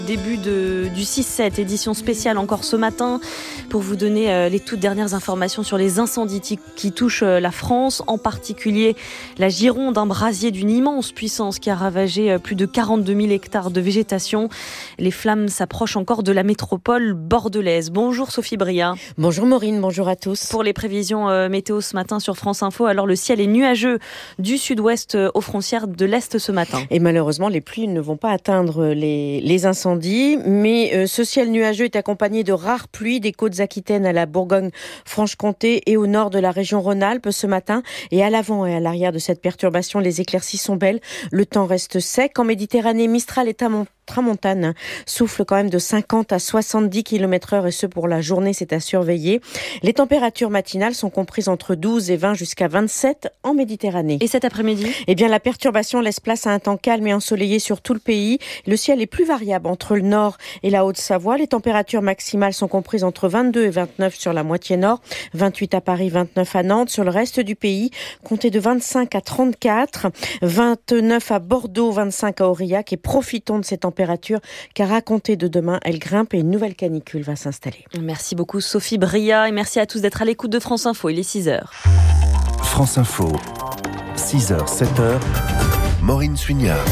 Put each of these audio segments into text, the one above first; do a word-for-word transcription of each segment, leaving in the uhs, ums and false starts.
Début de, du six sept, édition spéciale encore ce matin pour vous donner euh, les toutes dernières informations sur les incendies qui, qui touchent euh, la France, en particulier la Gironde, un brasier d'une immense puissance qui a ravagé euh, plus de quarante-deux mille hectares de végétation. Les flammes s'approchent encore de la métropole bordelaise. Bonjour Sophie Bria. Bonjour Maureen, bonjour à tous. Pour les prévisions euh, météo ce matin sur France Info, alors le ciel est nuageux du sud-ouest euh, aux frontières de l'est ce matin. Et malheureusement, les pluies ne vont pas atteindre les, les incendies. Mais euh, ce ciel nuageux est accompagné de rares pluies des côtes aquitaines à la Bourgogne-Franche-Comté et au nord de la région Rhône-Alpes ce matin. Et à l'avant et à l'arrière de cette perturbation, les éclaircies sont belles. Le temps reste sec. En Méditerranée, Mistral et Tamon. Tramontane souffle quand même de cinquante à soixante-dix kilomètres heure et ce pour la journée, c'est à surveiller. Les températures matinales sont comprises entre douze et vingt jusqu'à vingt-sept en Méditerranée. Et cet après-midi ? Eh bien, la perturbation laisse place à un temps calme et ensoleillé sur tout le pays. Le ciel est plus variable entre le nord et la Haute-Savoie. Les températures maximales sont comprises entre vingt-deux et vingt-neuf sur la moitié nord, vingt-huit à Paris, vingt-neuf à Nantes. Sur le reste du pays, comptez de vingt-cinq à trente-quatre, vingt-neuf à Bordeaux, vingt-cinq à Aurillac et profitons de ces températures car à compter de demain, elle grimpe et une nouvelle canicule va s'installer. Merci beaucoup Sophie Bria et merci à tous d'être à l'écoute de France Info. Il est six heures. France Info, six heures, sept heures, Maureen Suignard.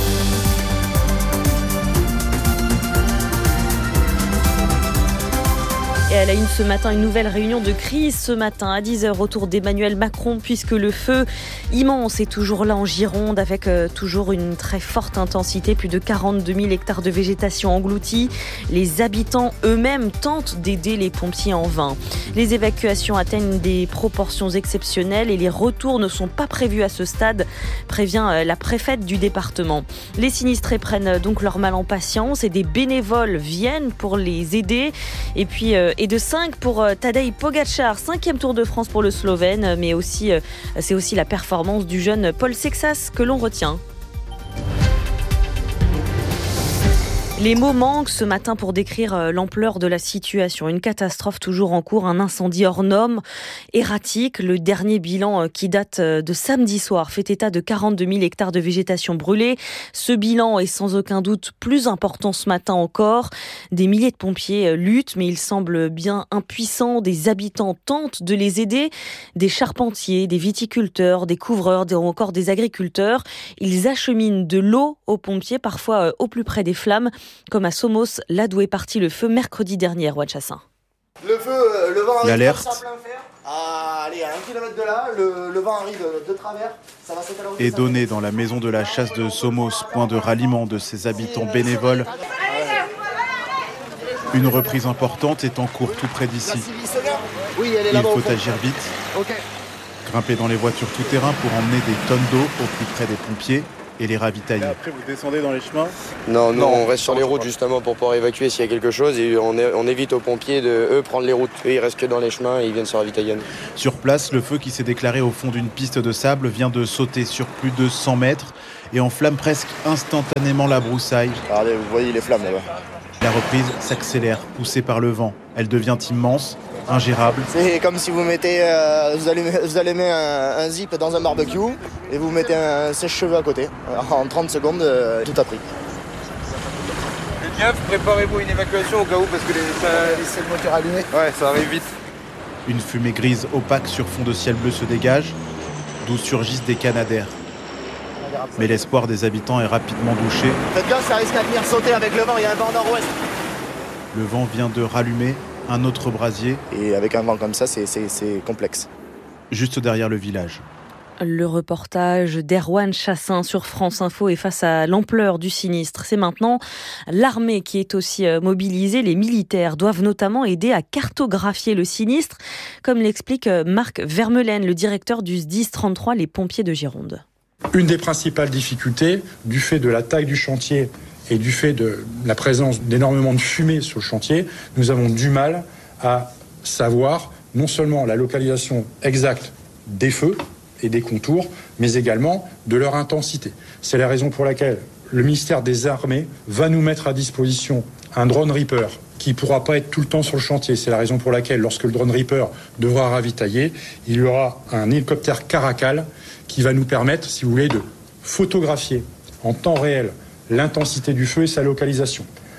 Et elle a eu ce matin une nouvelle réunion de crise ce matin à dix heures autour d'Emmanuel Macron puisque le feu immense est toujours là en Gironde avec euh, toujours une très forte intensité, plus de quarante-deux mille hectares de végétation engloutis. Les habitants eux-mêmes tentent d'aider les pompiers en vain. Les évacuations atteignent des proportions exceptionnelles et les retours ne sont pas prévus à ce stade, prévient euh, la préfète du département. Les sinistrés prennent donc leur mal en patience et des bénévoles viennent pour les aider. Et puis euh, et de cinq pour Tadej Pogačar, cinquième Tour de France pour le Slovène, mais aussi, c'est aussi la performance du jeune Paul Sexas que l'on retient. Les mots manquent ce matin pour décrire l'ampleur de la situation. Une catastrophe toujours en cours, un incendie hors norme, erratique. Le dernier bilan qui date de samedi soir fait état de quarante-deux mille hectares de végétation brûlée. Ce bilan est sans aucun doute plus important ce matin encore. Des milliers de pompiers luttent, mais ils semblent bien impuissants. Des habitants tentent de les aider. Des charpentiers, des viticulteurs, des couvreurs, ou encore des agriculteurs. Ils acheminent de l'eau aux pompiers, parfois au plus près des flammes. Comme à Somos, là d'où est parti le feu mercredi dernier, Roi de Chassin. Le feu, euh, le vent arrive L'alerte. à plein fer. Ah, allez, à un kilomètre de là, le, le vent arrive de travers. Ça va s'étaler. Est donné dans la maison de la chasse de Somos, point de ralliement de ses habitants bénévoles. Une reprise importante est en cours tout près d'ici. Oui, elle est Il là-bas. faut agir vite. Ok. Grimper dans les voitures tout-terrain pour emmener des tonnes d'eau au plus près des pompiers et les ravitailler. Et après, vous descendez dans les chemins ? Non, nous, Non, on reste sur les non, routes justement pour pouvoir évacuer s'il y a quelque chose et on, est, on évite aux pompiers de eux prendre les routes. Eux, ils restent que dans les chemins et ils viennent se ravitailler. Sur place, le feu qui s'est déclaré au fond d'une piste de sable vient de sauter sur plus de cent mètres et enflamme presque instantanément la broussaille. Regardez, vous voyez les flammes là-bas. La reprise s'accélère, poussée par le vent. Elle devient immense, ingérable. C'est comme si vous mettez, euh, vous allez, vous allez mettre un, un zip dans un barbecue et vous mettez un sèche-cheveux à côté. Alors, en trente secondes, euh, tout a pris. Les dieux, préparez-vous une évacuation au cas où parce que les, ça, Laissez le moteur allumé. ouais, ça arrive vite. Une fumée grise opaque sur fond de ciel bleu se dégage, d'où surgissent des canadaires. Mais l'espoir des habitants est rapidement douché. Faites gaffe, ça risque à venir sauter avec le vent, il y a un vent nord-ouest. Le vent vient de rallumer un autre brasier, Et avec un vent comme ça, c'est, c'est, c'est complexe. juste derrière le village. Le reportage d'Erwan Chassin sur France Info est face à l'ampleur du sinistre. C'est maintenant l'armée qui est aussi mobilisée. Les militaires doivent notamment aider à cartographier le sinistre, comme l'explique Marc Vermeulen, le directeur du S D I S trente-trois, les pompiers de Gironde. Une des principales difficultés, du fait de la taille du chantier et du fait de la présence d'énormément de fumée sur le chantier, nous avons du mal à savoir non seulement la localisation exacte des feux et des contours, mais également de leur intensité. C'est la raison pour laquelle le ministère des Armées va nous mettre à disposition un drone Reaper qui ne pourra pas être tout le temps sur le chantier. C'est la raison pour laquelle, lorsque le drone Reaper devra ravitailler, il y aura un hélicoptère Caracal qui va nous permettre, si vous voulez, de photographier en temps réel l'intensité du feu et sa localisation.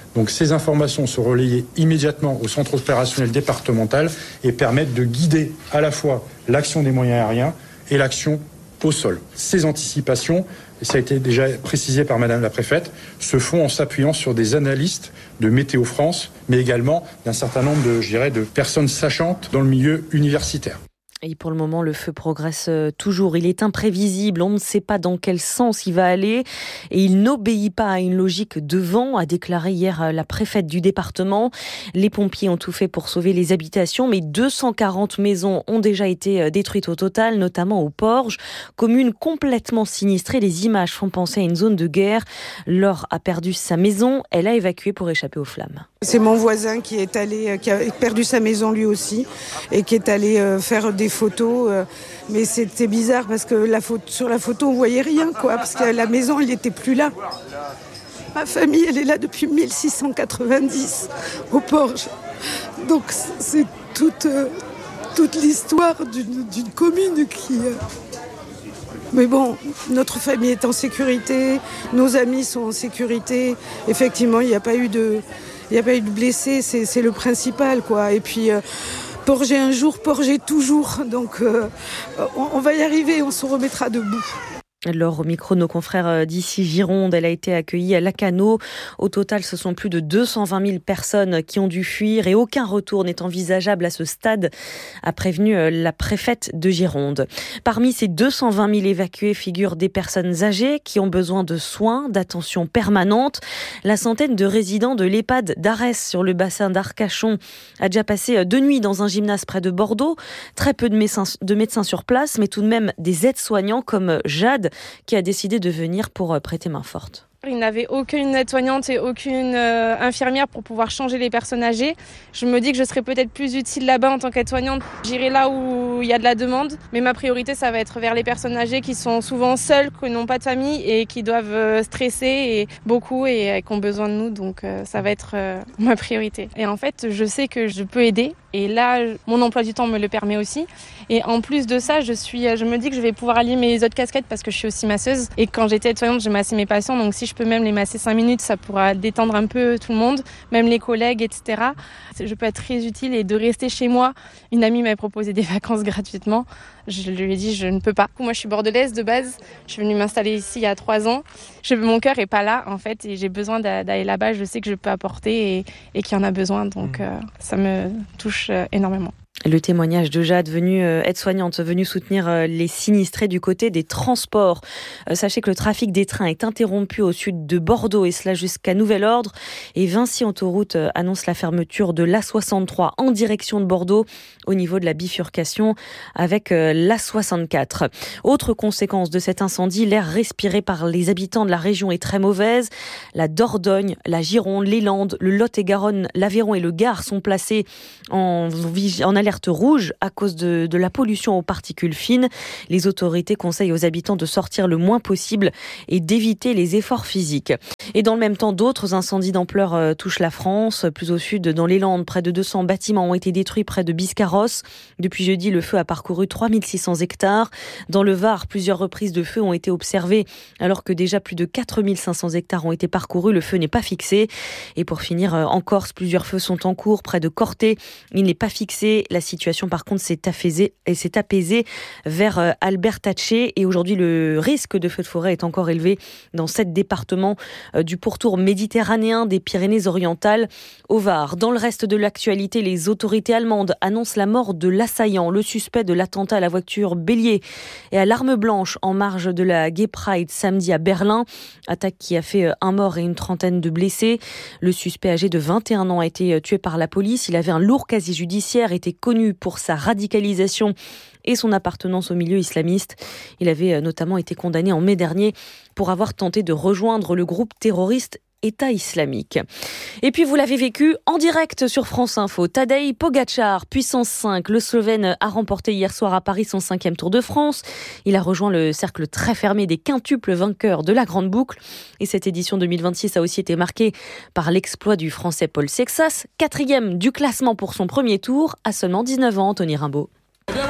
Donc ces informations sont relayées immédiatement au centre opérationnel départemental et permettent de guider à la fois l'action des moyens aériens et l'action au sol. Ces anticipations, et ça a été déjà précisé par Madame la Préfète, se font en s'appuyant sur des analystes de Météo France, mais également d'un certain nombre de, je dirais, de personnes sachantes dans le milieu universitaire. Et pour le moment, le feu progresse toujours. Il est imprévisible. On ne sait pas dans quel sens il va aller. Et il n'obéit pas à une logique de vent, a déclaré hier la préfète du département. Les pompiers ont tout fait pour sauver les habitations, mais deux cent quarante maisons ont déjà été détruites au total, notamment au Porge, commune complètement sinistrée. Les images font penser à une zone de guerre. Laure a perdu sa maison. Elle a évacué pour échapper aux flammes. C'est mon voisin qui est allé, qui a perdu sa maison lui aussi, et qui est allé faire des photos, mais c'était bizarre parce que la photo, sur la photo on voyait rien, quoi, parce que la maison elle n'était plus là. Ma famille elle est là depuis mille six cent quatre-vingt-dix au Porge, donc c'est toute, toute l'histoire d'une, d'une commune qui... Mais bon, notre famille est en sécurité, nos amis sont en sécurité, effectivement il n'y a pas eu de, il n'y a pas eu de blessés, c'est, c'est le principal, quoi, et puis... Euh, Porger un jour, porger toujours. Donc euh, on, on va y arriver, on se remettra debout. Alors, au micro de nos confrères d'ici Gironde, elle a été accueillie à Lacanau. Au total, ce sont plus de deux cent vingt mille personnes qui ont dû fuir et aucun retour n'est envisageable à ce stade, a prévenu la préfète de Gironde. Parmi ces deux cent vingt mille évacués figurent des personnes âgées qui ont besoin de soins, d'attention permanente. La centaine de résidents de l'EHPAD d'Arès sur le bassin d'Arcachon a déjà passé deux nuits dans un gymnase près de Bordeaux. Très peu de médecins, de médecins sur place, mais tout de même des aides-soignants comme Jade, qui a décidé de venir pour prêter main forte. Il n'avait aucune aide-soignante et aucune euh, infirmière pour pouvoir changer les personnes âgées. Je me dis que je serais peut-être plus utile là-bas en tant qu'aide-soignante. J'irai là où il y a de la demande, mais ma priorité, ça va être vers les personnes âgées qui sont souvent seules, qui n'ont pas de famille et qui doivent stresser et beaucoup et, et qui ont besoin de nous. Donc euh, ça va être euh, ma priorité. Et en fait, je sais que je peux aider. Et là, mon emploi du temps me le permet aussi. Et en plus de ça, je suis, je me dis que je vais pouvoir allier mes autres casquettes parce que je suis aussi masseuse. Et quand j'étais aide-soignante, j'ai massé mes patients. Donc si je peux même les masser cinq minutes, ça pourra détendre un peu tout le monde, même les collègues, et cetera. Je peux être très utile et de rester chez moi. Une amie m'a proposé des vacances gratuitement. Je lui ai dit je ne peux pas. Moi, je suis bordelaise de base. Je suis venue m'installer ici il y a trois ans. Je, mon cœur est pas là en fait et j'ai besoin d'aller là-bas. Je sais que je peux apporter et, et qu'il y en a besoin. Donc euh, ça me touche euh, énormément. Le témoignage de Jade, venue euh, aide-soignante, venue soutenir euh, les sinistrés du côté des transports. Euh, sachez que le trafic des trains est interrompu au sud de Bordeaux et cela jusqu'à nouvel ordre. Et Vinci Autoroute euh, annonce la fermeture de l'A soixante-trois en direction de Bordeaux au niveau de la bifurcation avec euh, l'A soixante-quatre. Autre conséquence de cet incendie, l'air respiré par les habitants de la région est très mauvaise. La Dordogne, la Gironde, les Landes, le Lot-et-Garonne, l'Aveyron et le Gard sont placés en, en alerte rouge à cause de, de la pollution aux particules fines. Les autorités conseillent aux habitants de sortir le moins possible et d'éviter les efforts physiques. Et dans le même temps, d'autres incendies d'ampleur euh, touchent la France. Plus au sud, dans les Landes, près de deux cents bâtiments ont été détruits près de Biscarrosse. Depuis jeudi, le feu a parcouru trois mille six cents hectares. Dans le Var, plusieurs reprises de feu ont été observées alors que déjà plus de quatre mille cinq cents hectares ont été parcourus. Le feu n'est pas fixé. Et pour finir, euh, en Corse, plusieurs feux sont en cours près de Corté. Il n'est pas fixé. La situation, par contre, s'est apaisée, et s'est apaisée vers euh, Albertacce. Et aujourd'hui, le risque de feu de forêt est encore élevé dans sept départements euh, du pourtour méditerranéen des Pyrénées-Orientales au Var. Dans le reste de l'actualité, les autorités allemandes annoncent la mort de l'assaillant, le suspect de l'attentat à la voiture bélier et à l'arme blanche en marge de la Gay Pride samedi à Berlin. Attaque qui a fait un mort et une trentaine de blessés. Le suspect âgé de vingt et un ans a été tué par la police. Il avait un lourd casier judiciaire, était connu pour sa radicalisation et son appartenance au milieu islamiste. Il avait notamment été condamné en mai dernier pour avoir tenté de rejoindre le groupe terroriste État islamique. Et puis vous l'avez vécu en direct sur France Info. Tadej Pogačar, puissance cinq. Le Slovène a remporté hier soir à Paris son cinquième Tour de France. Il a rejoint le cercle très fermé des quintuples vainqueurs de la Grande Boucle. Et cette édition deux mille vingt-six a aussi été marquée par l'exploit du Français Paul Sexas, quatrième du classement pour son premier tour à seulement dix-neuf ans. Anthony Rimbaud. Et bien voilà les trois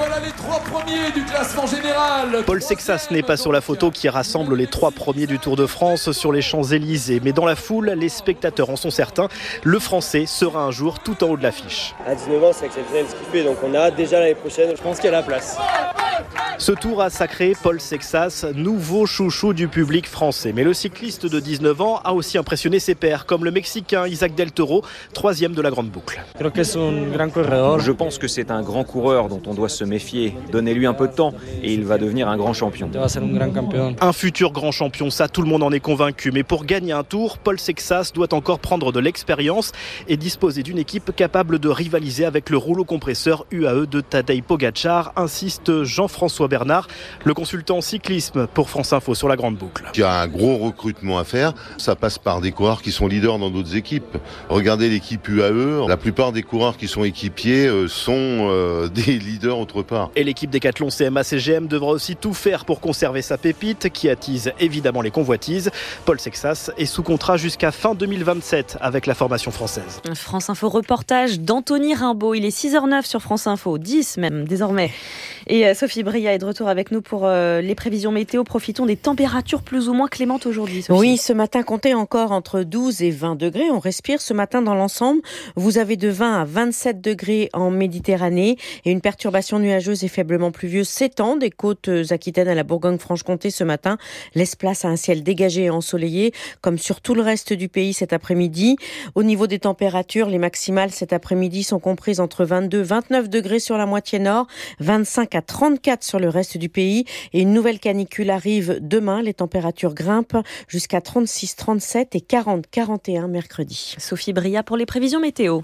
trois premiers du classement général. Paul Sexas n'est pas sur la photo qui rassemble les trois premiers du Tour de France sur les Champs-Élysées. Mais dans la foule, les spectateurs en sont certains. Le Français sera un jour tout en haut de l'affiche. À dix-neuf ans, c'est exceptionnel ce qu'il fait. Donc on a hâte déjà l'année prochaine. Je pense qu'il y a la place. Ce Tour a sacré Paul Sexas, nouveau chouchou du public français. Mais le cycliste de dix-neuf ans a aussi impressionné ses pairs, comme le Mexicain Isaac Del Toro, troisième de la Grande Boucle. Je pense que c'est un grand coureur dont on doit se méfier. Donnez-lui un peu de temps et il va devenir un grand champion. Un futur grand champion, ça tout le monde en est convaincu. Mais pour gagner un Tour, Paul Sexas doit encore prendre de l'expérience et disposer d'une équipe capable de rivaliser avec le rouleau compresseur U A E de Tadej Pogačar, insiste Jean-François Bernard, le consultant cyclisme pour France Info sur la Grande Boucle. Il y a un gros recrutement à faire, ça passe par des coureurs qui sont leaders dans d'autres équipes. Regardez l'équipe U A E, la plupart des coureurs qui sont équipiers sont euh, des leaders autre part. Et l'équipe Décathlon C M A C G M devra aussi tout faire pour conserver sa pépite qui attise évidemment les convoitises. Paul Sexas est sous contrat jusqu'à fin deux mille vingt-sept avec la formation française. France Info reportage d'Anthony Rimbaud. Il est six heures neuf sur France Info, dix même désormais. Et Sophie Bria est de retour avec nous pour euh, les prévisions météo. Profitons des températures plus ou moins clémentes aujourd'hui, Sophie. Oui, ce matin, comptez encore entre douze et vingt degrés. On respire ce matin dans l'ensemble. Vous avez de vingt à vingt-sept degrés en Méditerranée et une perturbation nuageuse et faiblement pluvieuse s'étend des côtes aquitaines à la Bourgogne-Franche-Comté ce matin. Laisse place à un ciel dégagé et ensoleillé, comme sur tout le reste du pays cet après-midi. Au niveau des températures, les maximales cet après-midi sont comprises entre vingt-deux et vingt-neuf degrés sur la moitié nord, vingt-cinq à trente-quatre sur le reste du pays. Et une nouvelle canicule arrive demain. Les températures grimpent jusqu'à trente-six, trente-sept et quarante, quarante et un mercredi. Sophie Bria pour les prévisions météo.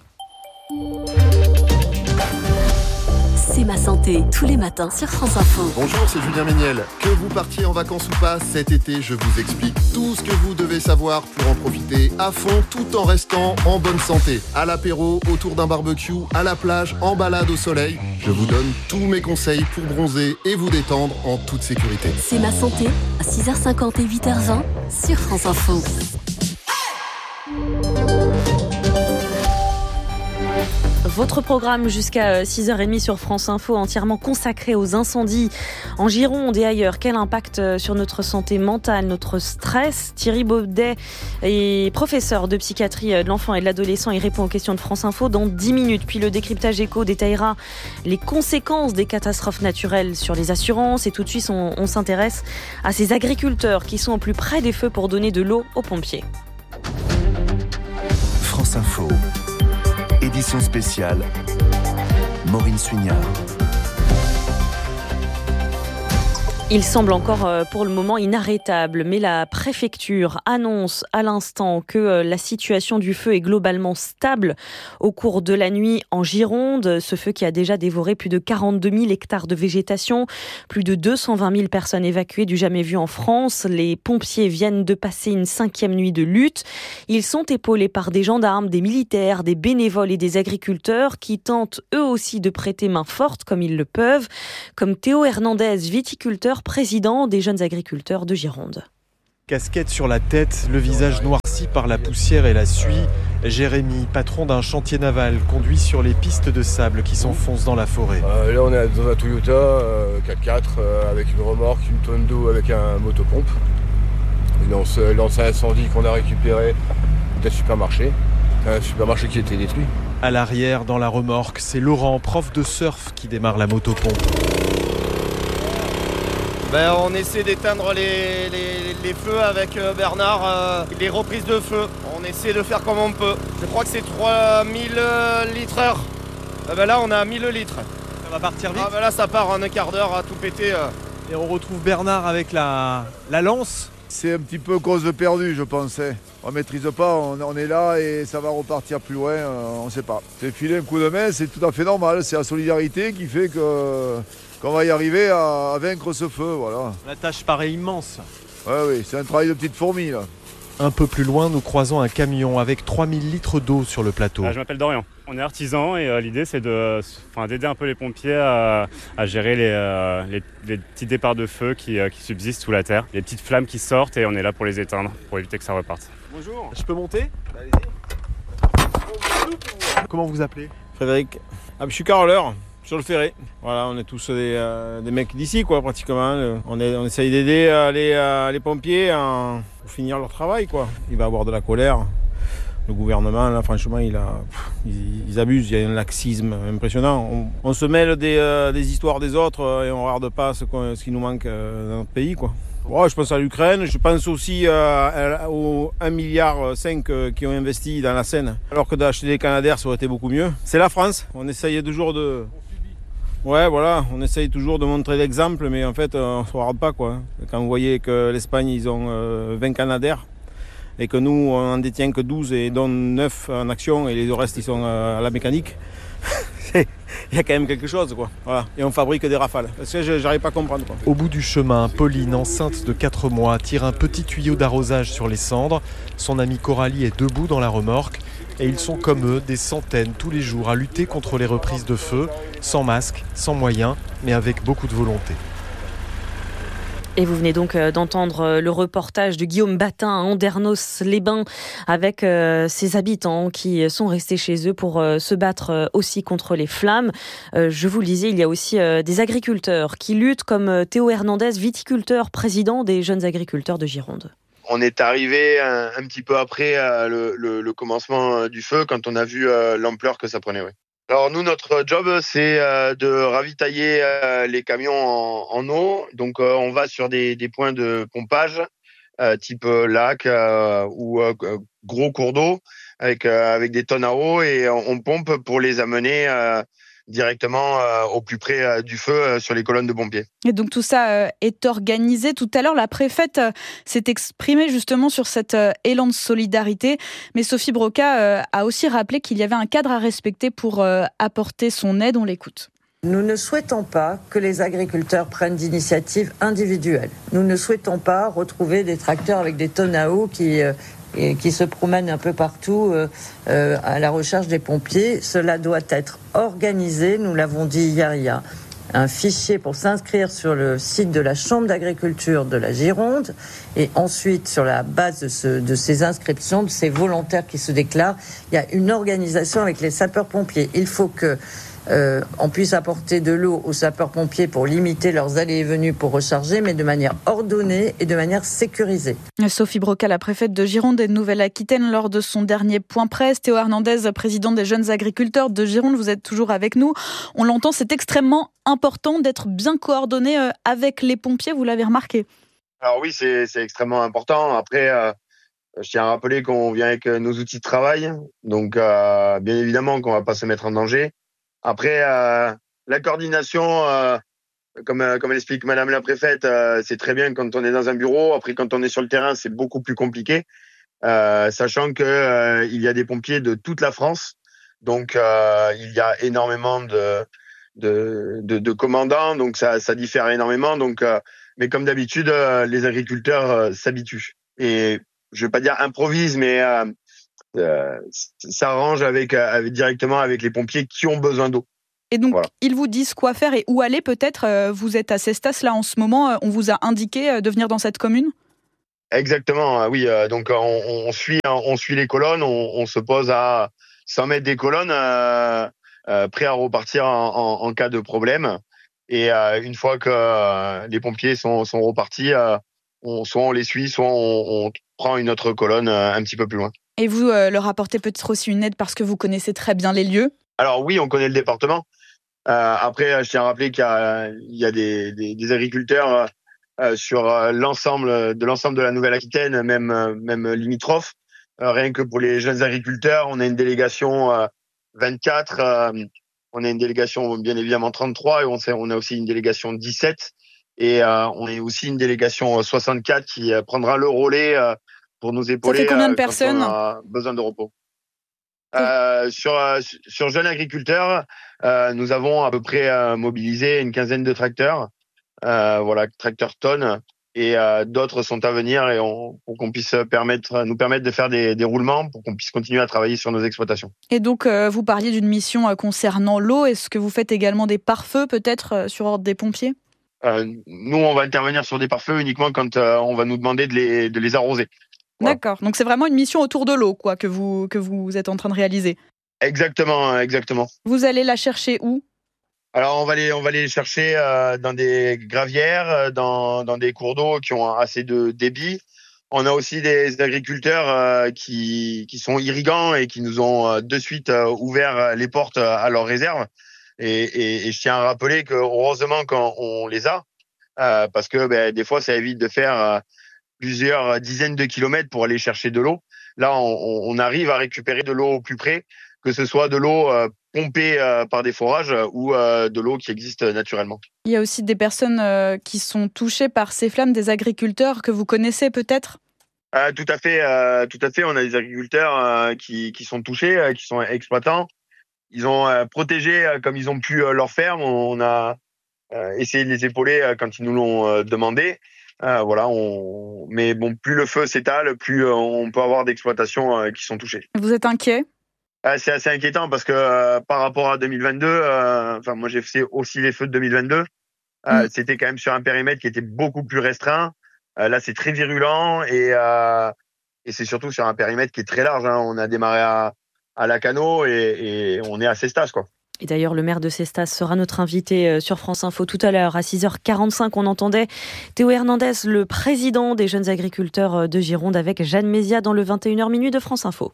C'est ma santé, tous les matins sur France Info. Bonjour, c'est Julien Méniel. Que vous partiez en vacances ou pas, cet été, je vous explique tout ce que vous devez savoir pour en profiter à fond, tout en restant en bonne santé. À l'apéro, autour d'un barbecue, à la plage, en balade au soleil, je vous donne tous mes conseils pour bronzer et vous détendre en toute sécurité. C'est ma santé, à six heures cinquante et huit heures vingt sur France Info. Votre programme jusqu'à six heures trente sur France Info, entièrement consacré aux incendies en Gironde et ailleurs. Quel impact sur notre santé mentale, notre stress? Thierry Baudet est professeur de psychiatrie de l'enfant et de l'adolescent. Il répond aux questions de France Info dans dix minutes. Puis le décryptage éco détaillera les conséquences des catastrophes naturelles sur les assurances. Et tout de suite, on, on s'intéresse à ces agriculteurs qui sont au plus près des feux pour donner de l'eau aux pompiers. France Info. Édition spéciale, Maureen Suignard. Il semble encore pour le moment inarrêtable, mais la préfecture annonce à l'instant que la situation du feu est globalement stable au cours de la nuit en Gironde. Ce feu qui a déjà dévoré plus de quarante-deux mille hectares de végétation, plus de deux cent vingt mille personnes évacuées du jamais vu en France. Les pompiers viennent de passer une cinquième nuit de lutte. Ils sont épaulés par des gendarmes, des militaires, des bénévoles et des agriculteurs qui tentent eux aussi de prêter main forte comme ils le peuvent, comme Théo Hernandez, viticulteur, président des jeunes agriculteurs de Gironde. Casquette sur la tête, le visage noirci par la poussière et la suie, Jérémy, patron d'un chantier naval, conduit sur les pistes de sable qui s'enfoncent dans la forêt. Euh, là on est dans un Toyota euh, quatre-quatre euh, avec une remorque, une tonne d'eau avec un motopompe. Il lance, lance un incendie qu'on a récupéré d'un supermarché, un supermarché qui était détruit. À l'arrière, dans la remorque, c'est Laurent, prof de surf, qui démarre la motopompe. Ben, on essaie d'éteindre les, les, les feux avec Bernard, euh, les reprises de feu. On essaie de faire comme on peut. Je crois que c'est trois mille litres heure. Euh, ben là, on a mille litres. Ça va partir vite. Ah, ben là, ça part en un quart d'heure à tout péter. Euh. Et on retrouve Bernard avec la, la lance. C'est un petit peu cause de perdu, je pensais. On ne maîtrise pas, on, on est là et ça va repartir plus loin, euh, on ne sait pas. C'est filer un coup de main, c'est tout à fait normal. C'est la solidarité qui fait que... qu'on va y arriver à, à vaincre ce feu, voilà. La tâche paraît immense. Ouais, oui, c'est un travail de petite fourmi, là. Un peu plus loin, nous croisons un camion avec trois mille litres d'eau sur le plateau. Ah, je m'appelle Dorian. On est artisan et euh, l'idée, c'est de, enfin, d'aider un peu les pompiers à, à gérer les, euh, les, les petits départs de feu qui, euh, qui subsistent sous la terre. Les petites flammes qui sortent et on est là pour les éteindre, pour éviter que ça reparte. Bonjour. Je peux monter? Allez-y. Comment vous vous appelez? Frédéric. Ah, je suis carreleur. sur le ferré. Voilà, on est tous des, euh, des mecs d'ici, quoi, pratiquement. On, est, on essaye d'aider euh, les, euh, les pompiers à pour finir leur travail, quoi. Il va y avoir de la colère. Le gouvernement, là, franchement, il a, pff, ils, ils abusent. Il y a un laxisme impressionnant. On, on se mêle des, euh, des histoires des autres euh, et on ne regarde pas ce, ce qui nous manque euh, dans notre pays, quoi. Ouais, je pense à l'Ukraine, je pense aussi euh, aux un virgule cinq milliard euh, qui ont investi dans la Seine. Alors que d'acheter des Canadair, ça aurait été beaucoup mieux. C'est la France, on essaye toujours de... Ouais, voilà, on essaye toujours de montrer l'exemple, mais en fait, on ne se regarde pas, quoi. Quand vous voyez que l'Espagne, ils ont euh, vingt Canadair, et que nous, on en détient que douze et dont neuf en action, et les restes, ils sont euh, à la mécanique. Il y a quand même quelque chose, quoi. Voilà. Et on fabrique des Rafales. Parce que je n'arrive pas à comprendre, quoi. Au bout du chemin, Pauline, enceinte de quatre mois, tire un petit tuyau d'arrosage sur les cendres. Son amie Coralie est debout dans la remorque. Et ils sont comme eux, des centaines tous les jours à lutter contre les reprises de feu, sans masque, sans moyens, mais avec beaucoup de volonté. Et vous venez donc d'entendre le reportage de Guillaume Batin à Andernos-les-Bains avec ses habitants qui sont restés chez eux pour se battre aussi contre les flammes. Je vous le disais, il y a aussi des agriculteurs qui luttent comme Théo Hernandez, viticulteur, président des jeunes agriculteurs de Gironde. On est arrivé un, un petit peu après euh, le, le, le commencement du feu quand on a vu euh, l'ampleur que ça prenait. Oui. Alors nous, notre job, c'est euh, de ravitailler euh, les camions en, en eau. Donc euh, on va sur des, des points de pompage euh, type euh, lac euh, ou euh, gros cours d'eau avec, euh, avec des tonnes à eau et on, on pompe pour les amener euh, directement euh, au plus près euh, du feu euh, sur les colonnes de pompiers. Et donc tout ça euh, est organisé. Tout à l'heure, la préfète euh, s'est exprimée justement sur cet euh, élan de solidarité. Mais Sophie Broca euh, a aussi rappelé qu'il y avait un cadre à respecter pour euh, apporter son aide. On l'écoute. Nous ne souhaitons pas que les agriculteurs prennent d'initiatives individuelles. Nous ne souhaitons pas retrouver des tracteurs avec des tonnes à eau qui... Euh, et qui se promènent un peu partout euh, euh, à la recherche des pompiers. Cela doit être organisé, nous l'avons dit hier, il y a un fichier pour s'inscrire sur le site de la Chambre d'agriculture de la Gironde et ensuite sur la base de, ce, de ces inscriptions, de ces volontaires qui se déclarent, il y a une organisation avec les sapeurs-pompiers. Il faut que Euh, on puisse apporter de l'eau aux sapeurs-pompiers pour limiter leurs allées et venues pour recharger, mais de manière ordonnée et de manière sécurisée. Sophie Broca, la préfète de Gironde et de Nouvelle-Aquitaine, lors de son dernier point presse. Théo Hernandez, président des jeunes agriculteurs de Gironde, vous êtes toujours avec nous. On l'entend, c'est extrêmement important d'être bien coordonné avec les pompiers, vous l'avez remarqué. Alors oui, c'est, c'est extrêmement important. Après, euh, je tiens à rappeler qu'on vient avec nos outils de travail, donc euh, bien évidemment qu'on ne va pas se mettre en danger. Après, euh, la coordination, euh, comme, euh, comme l'explique Madame la Préfète, euh, c'est très bien quand on est dans un bureau. Après, quand on est sur le terrain, c'est beaucoup plus compliqué, euh, sachant que euh, il y a des pompiers de toute la France. Donc, euh, il y a énormément de, de, de, de commandants, donc ça, ça diffère énormément. Donc, euh, mais comme d'habitude, euh, les agriculteurs euh, s'habituent. Et je ne vais pas dire improvisent, mais... Euh, Euh, s'arrange avec, avec directement avec les pompiers qui ont besoin d'eau. Et donc, voilà. Ils vous disent quoi faire et où aller peut-être. Vous êtes à Cestas là en ce moment. On vous a indiqué de venir dans cette commune ? Exactement, oui. Donc, on, on, suit, on suit les colonnes. On, on se pose à cent mètres des colonnes, euh, euh, prêt à repartir en, en, en cas de problème. Et euh, une fois que euh, les pompiers sont, sont repartis, euh, on, soit on les suit, soit on, on prend une autre colonne euh, un petit peu plus loin. Et vous euh, leur apportez peut-être aussi une aide parce que vous connaissez très bien les lieux ? Alors oui, on connaît le département. Euh, après, je tiens à rappeler qu'il y a, il y a des, des, des agriculteurs euh, sur l'ensemble de l'ensemble de la Nouvelle-Aquitaine, même même limitrophes. Euh, rien que pour les jeunes agriculteurs, on a une délégation euh, vingt-quatre, euh, on a une délégation bien évidemment trente-trois et on, sait, on a aussi une délégation dix-sept et euh, on a aussi une délégation soixante-quatre qui euh, prendra le relais euh, pour nous épauler. Ça fait combien de personnes ? Quand on a besoin de repos. Euh, sur sur jeunes agriculteurs, euh, nous avons à peu près euh, mobilisé une quinzaine de tracteurs, euh, voilà, tracteurs tonnes, et euh, d'autres sont à venir et on, pour qu'on puisse permettre, nous permettre de faire des, des roulements pour qu'on puisse continuer à travailler sur nos exploitations. Et donc, euh, vous parliez d'une mission euh, concernant l'eau. Est-ce que vous faites également des pare-feux peut-être euh, sur ordre des pompiers ? euh, Nous, on va intervenir sur des pare-feux uniquement quand euh, on va nous demander de les de les arroser. Voilà. D'accord, donc c'est vraiment une mission autour de l'eau quoi, que, vous, que vous êtes en train de réaliser. Exactement, exactement. Vous allez la chercher où ? Alors on va les on va les chercher euh, dans des gravières, dans dans des cours d'eau qui ont assez de débit. On a aussi des agriculteurs euh, qui qui sont irrigants et qui nous ont euh, de suite euh, ouvert les portes à leurs réserves. Et, et, et je tiens à rappeler que heureusement qu'on les a, euh, parce que ben, des fois ça évite de faire euh, plusieurs dizaines de kilomètres pour aller chercher de l'eau. Là, on, on arrive à récupérer de l'eau au plus près, que ce soit de l'eau euh, pompée euh, par des forages ou euh, de l'eau qui existe naturellement. Il y a aussi des personnes euh, qui sont touchées par ces flammes, des agriculteurs que vous connaissez peut-être ? euh, Tout à fait, euh, tout à fait. On a des agriculteurs euh, qui, qui sont touchés, euh, qui sont exploitants. Ils ont euh, protégé euh, comme ils ont pu euh, leur ferme. On a euh, essayé de les épauler euh, quand ils nous l'ont euh, demandé. Euh, voilà, on... mais bon, plus le feu s'étale, plus euh, on peut avoir d'exploitations euh, qui sont touchées. Vous êtes inquiet ? Euh, c'est assez inquiétant parce que euh, par rapport à deux mille vingt-deux, euh, enfin moi j'ai fait aussi les feux de deux mille vingt-deux. Euh, mmh. C'était quand même sur un périmètre qui était beaucoup plus restreint. Euh, là, c'est très virulent et euh, et c'est surtout sur un périmètre qui est très large. Hein. On a démarré à à Lacanau et, et on est à Cestas, quoi. Et d'ailleurs, le maire de Cestas sera notre invité sur France Info tout à l'heure. À six heures quarante-cinq, on entendait Théo Hernandez, le président des jeunes agriculteurs de Gironde, avec Jeanne Mézia dans le vingt et une heures minutes de France Info.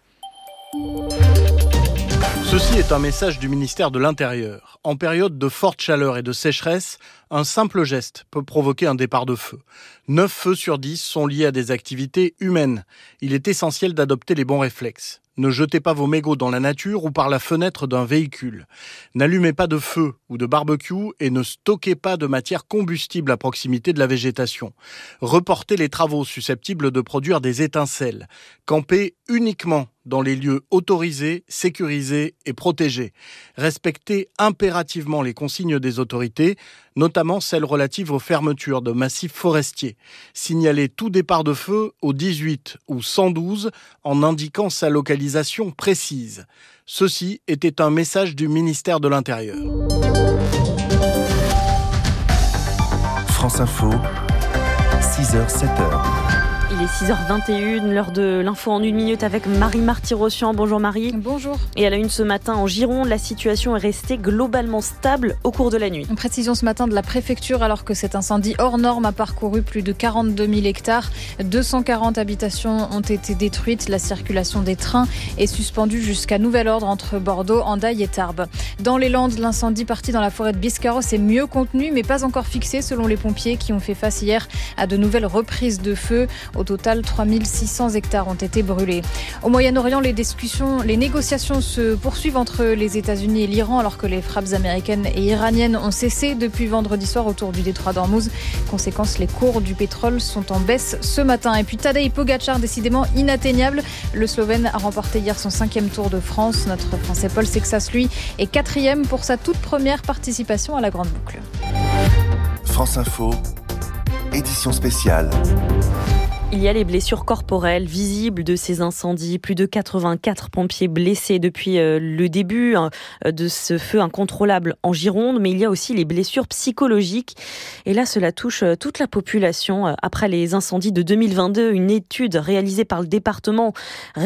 Ceci est un message du ministère de l'Intérieur. En période de forte chaleur et de sécheresse, un simple geste peut provoquer un départ de feu. neuf feux sur dix sont liés à des activités humaines. Il est essentiel d'adopter les bons réflexes. Ne jetez pas vos mégots dans la nature ou par la fenêtre d'un véhicule. N'allumez pas de feu ou de barbecue et ne stockez pas de matière combustible à proximité de la végétation. Reportez les travaux susceptibles de produire des étincelles. Campez uniquement dans les lieux autorisés, sécurisés et protégés. Respectez impérativement les consignes des autorités, notamment celles relatives aux fermetures de massifs forestiers. Signalez tout départ de feu au dix-huit ou cent douze en indiquant sa localisation précise. Ceci était un message du ministère de l'Intérieur. France Info, six heures sept heures. Il est six heures vingt et une, l'heure de l'info en une minute avec Marie Marty-Rossian. Bonjour Marie. Bonjour. Et à la une ce matin en Gironde, la situation est restée globalement stable au cours de la nuit. Une précision ce matin de la préfecture alors que cet incendie hors norme a parcouru plus de quarante-deux mille hectares. deux cent quarante habitations ont été détruites. La circulation des trains est suspendue jusqu'à nouvel ordre entre Bordeaux, Hendaye et Tarbes. Dans les Landes, l'incendie parti dans la forêt de Biscarrosse est mieux contenu mais pas encore fixé selon les pompiers qui ont fait face hier à de nouvelles reprises de feu. Au total, trois mille six cents hectares ont été brûlés. Au Moyen-Orient, les discussions, les négociations se poursuivent entre les États-Unis et l'Iran alors que les frappes américaines et iraniennes ont cessé depuis vendredi soir autour du détroit d'Ormuz. Conséquence, les cours du pétrole sont en baisse ce matin. Et puis Tadej Pogačar, décidément inatteignable. Le Slovène a remporté hier son cinquième Tour de France. Notre Français Paul Sexas, lui, est quatrième pour sa toute première participation à la Grande Boucle. France Info, édition spéciale. Il y a les blessures corporelles visibles de ces incendies. Plus de quatre-vingt-quatre pompiers blessés depuis le début de ce feu incontrôlable en Gironde. Mais il y a aussi les blessures psychologiques. Et là, cela touche toute la population. Après les incendies de deux mille vingt-deux, une étude réalisée par le département